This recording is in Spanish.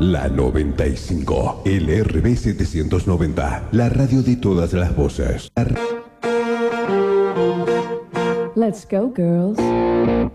La 95, LRB 790, la radio de todas las voces. Let's go, girls.